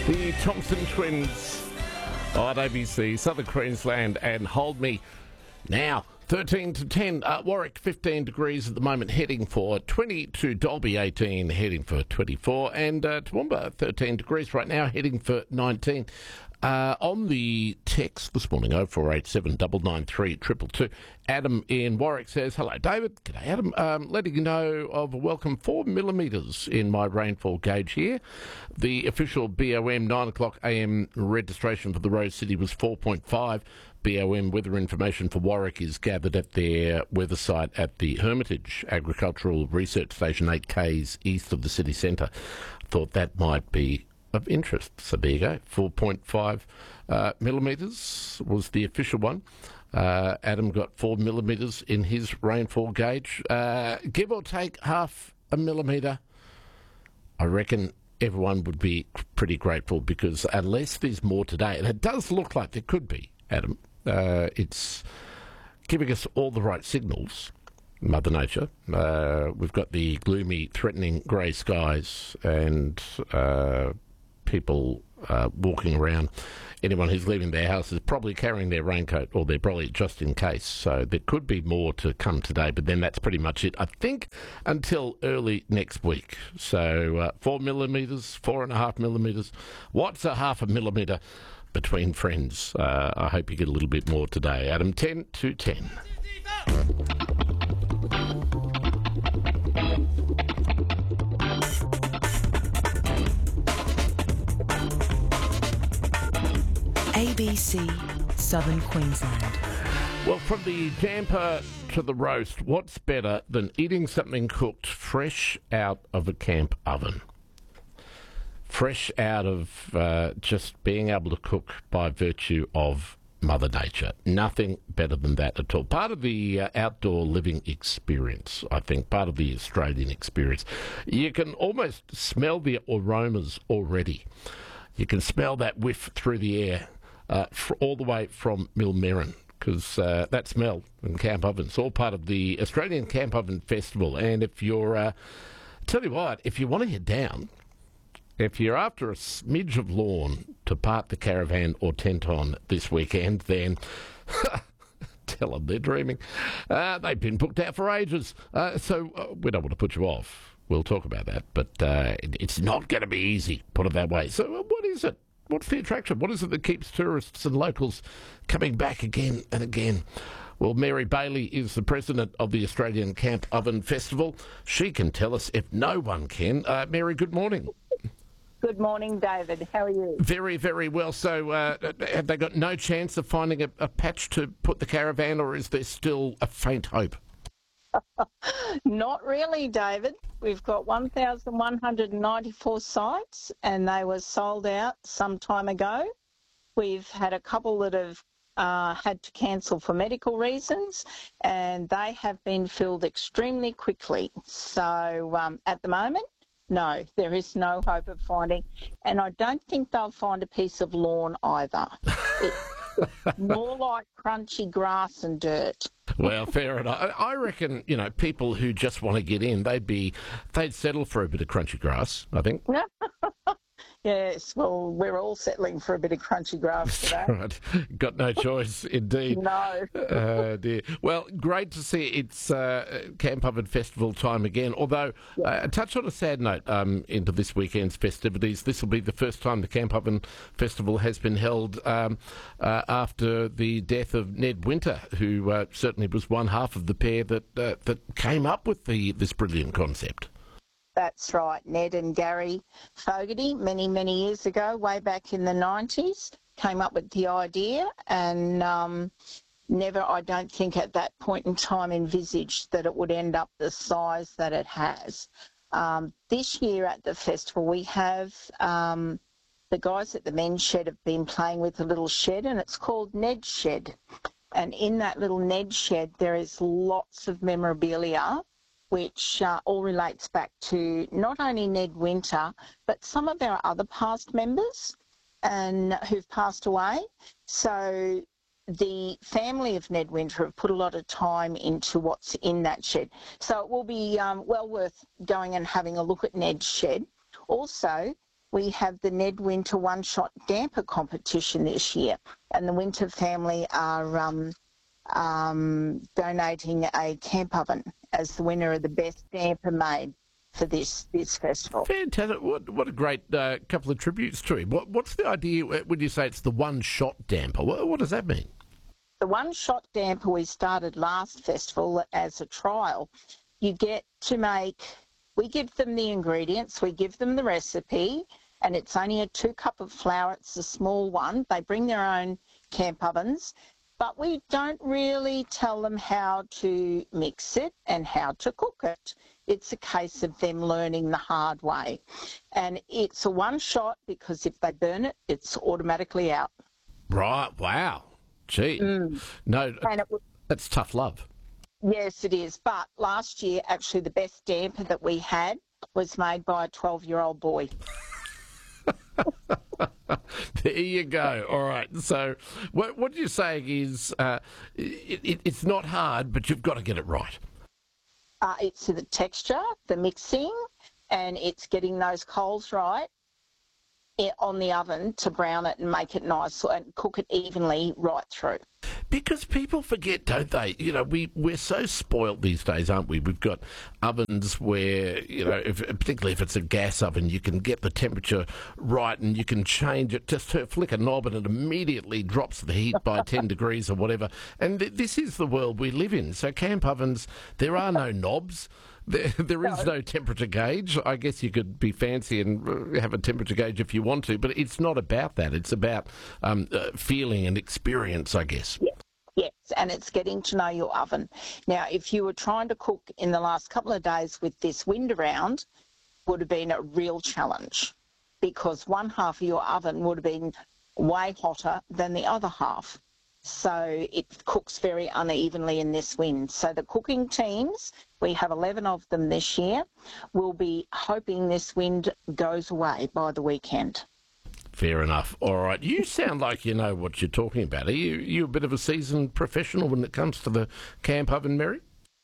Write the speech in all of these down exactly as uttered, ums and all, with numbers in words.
The Thompson Twins on A B C, Southern Queensland, and Hold Me. Now, thirteen to ten, uh, Warwick fifteen degrees at the moment, heading for twenty-two, Dalby eighteen, heading for twenty-four, and uh, Toowoomba thirteen degrees right now, heading for nineteen. Uh, on the text this morning, oh four eight seven, nine nine three, two two two, Adam in Warwick says, hello David, g'day Adam, um, letting you know of a welcome four millimetres in my rainfall gauge here. The official B O M nine o'clock a m registration for the Rose City was four point five. B O M weather information for Warwick is gathered at their weather site at the Hermitage Agricultural Research Station, eight k's east of the city centre. Thought that might be of interest. So there you go. four point five uh, millimetres was the official one. Uh, Adam got four millimetres in his rainfall gauge. Uh, give or take half a millimetre, I reckon everyone would be pretty grateful, because unless there's more today, and it does look like there could be, Adam, uh, it's giving us all the right signals, Mother Nature. Uh, we've got the gloomy, threatening grey skies and uh, people uh, walking around. Anyone who's leaving their house is probably carrying their raincoat, or they're probably just in case. So there could be more to come today, but then that's pretty much it, I think, until early next week. So uh, four millimetres, four and a half millimetres. What's a half a millimetre between friends? Uh, I hope you get a little bit more today. Adam, ten to ten. A B C Southern Queensland. Well, from the damper to the roast, what's better than eating something cooked fresh out of a camp oven? Fresh out of uh, just being able to cook by virtue of Mother Nature. Nothing better than that at all. Part of the uh, outdoor living experience, I think, part of the Australian experience. You can almost smell the aromas already. You can smell that whiff through the air uh, fr- all the way from Millmerran, because uh, that smell in camp ovens, all part of the Australian Camp Oven Festival. And if you're, uh, tell you what, if you want to head down, if you're after a smidge of lawn to park the caravan or tent on this weekend, then tell them they're dreaming. Uh, they've been booked out for ages, uh, so uh, we don't want to put you off. We'll talk about that, but uh, it, it's not going to be easy, put it that way. So uh, what is it? What's the attraction? What is it that keeps tourists and locals coming back again and again? Well, Mary Bailey is the president of the Australian Camp Oven Festival. She can tell us if no one can. Uh, Mary, good morning. Good morning, David. How are you? Very, very well. So uh, have they got no chance of finding a, a patch to put the caravan, or is there still a faint hope? Not really, David. We've got one thousand one hundred ninety-four sites, and they were sold out some time ago. We've had a couple that have uh, had to cancel for medical reasons, and they have been filled extremely quickly. So um, at the moment, no, there is no hope of finding, and I don't think they'll find a piece of lawn either. It's more like crunchy grass and dirt. Well, fair enough. I reckon, you know, people who just want to get in, they'd be, they'd settle for a bit of crunchy grass, I think. Yes, well, we're all settling for a bit of crunchy grass today. Right. Got no choice, indeed. No. uh, dear. Well, great to see it's uh, Camp Oven Festival time again, although yeah. uh, touch on a sad note um, into this weekend's festivities. This will be the first time the Camp Oven Festival has been held um, uh, after the death of Ned Winter, who uh, certainly was one half of the pair that uh, that came up with the this brilliant concept. That's right. Ned and Gary Fogarty, many, many years ago, way back in the nineties, came up with the idea, and um, never, I don't think at that point in time, envisaged that it would end up the size that it has. Um, this year at the festival, we have um, the guys at the men's shed have been playing with a little shed, and it's called Ned's Shed. And in that little Ned shed, there is lots of memorabilia, which uh, all relates back to not only Ned Winter, but some of our other past members and who've passed away. So the family of Ned Winter have put a lot of time into what's in that shed. So it will be um, well worth going and having a look at Ned's shed. Also, we have the Ned Winter One Shot Damper competition this year, and the Winter family are um, um, donating a camp oven as the winner of the best damper made for this this festival. Fantastic. What, what a great uh, couple of tributes to him. What, what's the idea when you say it's the one-shot damper? What, what does that mean? The one-shot damper we started last festival as a trial. You get to make, we give them the ingredients, we give them the recipe, and it's only a two cup of flour. It's a small one. They bring their own camp ovens, but we don't really tell them how to mix it and how to cook it. It's a case of them learning the hard way. And it's a one shot because if they burn it, it's automatically out. Right. Wow. Gee. Mm. No, and it was, that's tough love. Yes, it is. But last year, actually, the best damper that we had was made by a twelve-year-old boy. There you go. All right. So what, what you're saying is uh, it, it, it's not hard, but you've got to get it right. Uh, it's the texture, the mixing, and it's getting those coals right on the oven to brown it and make it nice and cook it evenly right through. Because people forget, don't they? You know, we, we're so spoilt these days, aren't we? We've got ovens where, you know, if, particularly if it's a gas oven, you can get the temperature right and you can change it, just to flick a knob and it immediately drops the heat by ten degrees or whatever. And th- this is the world we live in. So camp ovens, there are no knobs. There, there is no temperature gauge. I guess you could be fancy and have a temperature gauge if you want to, but it's not about that. It's about um, uh, feeling and experience, I guess. Yes. Yes, and it's getting to know your oven. Now, if you were trying to cook in the last couple of days with this wind around, would have been a real challenge because one half of your oven would have been way hotter than the other half. So it cooks very unevenly in this wind. So the cooking teams, we have eleven of them this year, will be hoping this wind goes away by the weekend. Fair enough. All right. You sound like you know what you're talking about. Are you, you a bit of a seasoned professional when it comes to the camp oven, Mary?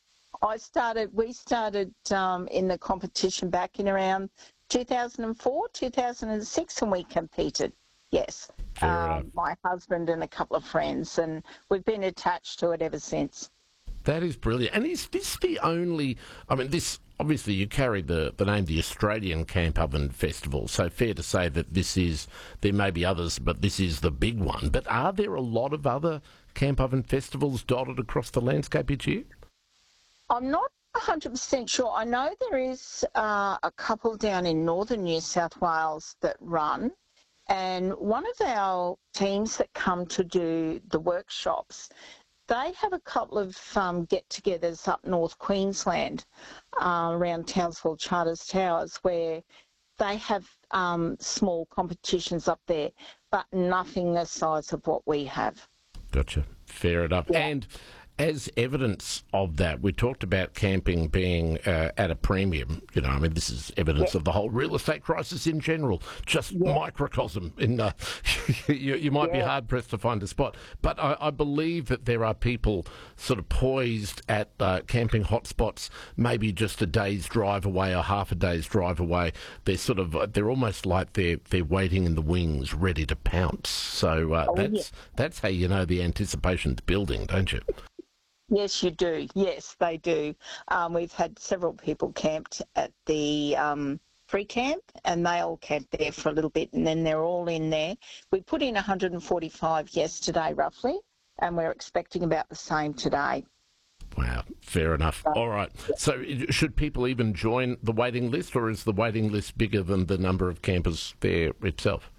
I started, we started um, in the competition back in around two thousand four, two thousand six, and we competed. Yes. Um, my husband and a couple of friends, and we've been attached to it ever since. That is brilliant. And is this the only, I mean, this, obviously you carry the, the name the Australian Camp Oven Festival, so fair to say that this is, there may be others, but this is the big one. But are there a lot of other camp oven festivals dotted across the landscape each year? I'm not one hundred percent sure. I know there is uh, a couple down in northern New South Wales that run. And one of our teams that come to do the workshops, they have a couple of um, get-togethers up North Queensland uh, around Townsville Charters Towers where they have um, small competitions up there, but nothing the size of what we have. Gotcha. Fair enough. Yeah. And as evidence of that, we talked about camping being uh, at a premium. You know, I mean, this is evidence yeah. of the whole real estate crisis in general, just yeah. microcosm. In uh, you, you might yeah. be hard-pressed to find a spot. But I, I believe that there are people sort of poised at uh, camping hotspots, maybe just a day's drive away or half a day's drive away. They're sort of, they're almost like they're, they're waiting in the wings, ready to pounce. So uh, oh, that's, yeah. that's how you know the anticipation's building, don't you? Yes, you do. Yes, they do. Um, we've had several people camped at the um, free camp, and they all camped there for a little bit, and then they're all in there. We put in one hundred forty-five yesterday, roughly, and we're expecting about the same today. Wow, fair enough. All right. So should people even join the waiting list, or is the waiting list bigger than the number of campers there itself?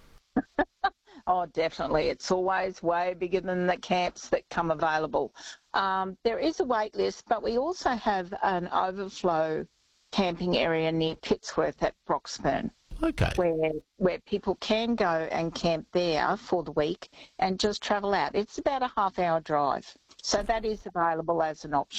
Oh, definitely. It's always way bigger than the camps that come available. Um, there is a wait list, but we also have an overflow camping area near Pittsworth at Broxburn. Okay. Where where people can go and camp there for the week and just travel out. It's about a half hour drive. So that is available as an option.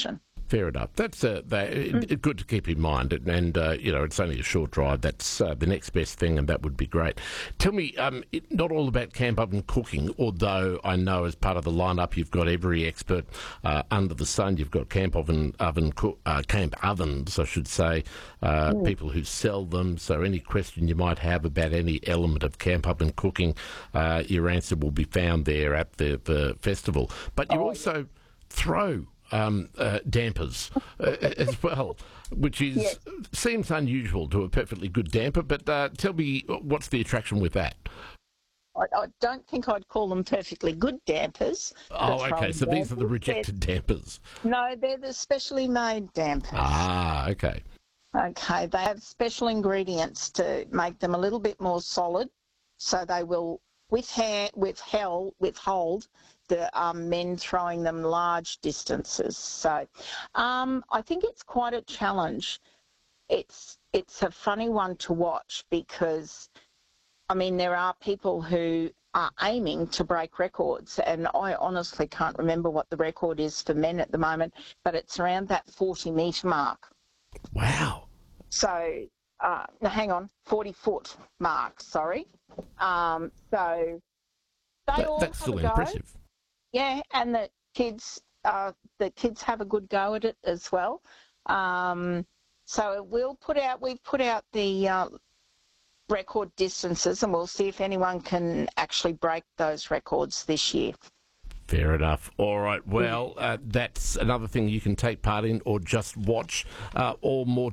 Fair enough. That's uh, that, mm. good to keep in mind, and, and uh, you know, it's only a short drive. That's uh, the next best thing, and that would be great. Tell me, um, it, not all about camp oven cooking, although I know as part of the lineup you've got every expert uh, under the sun. You've got camp oven oven co- uh, camp ovens, I should say, uh, mm. people who sell them. So any question you might have about any element of camp oven cooking, uh, your answer will be found there at the, the festival. But you oh, also yeah. throw. Um, uh, dampers uh, as well, which is yes. seems unusual to a perfectly good damper. But uh, tell me, what's the attraction with that? I, I don't think I'd call them perfectly good dampers. Oh, okay. So dampers. These are the rejected they're, dampers. No, they're the specially made dampers. Ah, okay. Okay, they have special ingredients to make them a little bit more solid, so they will withha- withheld, withhold the um, men throwing them large distances. So um, I think it's quite a challenge. It's it's a funny one to watch because, I mean, there are people who are aiming to break records, and I honestly can't remember what the record is for men at the moment, but it's around that forty metre mark. Wow. So, uh, no, hang on, forty foot mark, sorry. Um, so they that, all That's have still a go. impressive. Yeah, and the kids, uh, the kids have a good go at it as well. Um, so we'll put out, we've put out the uh, record distances, and we'll see if anyone can actually break those records this year. Fair enough. All right. Well, uh, that's another thing you can take part in or just watch. Uh, all more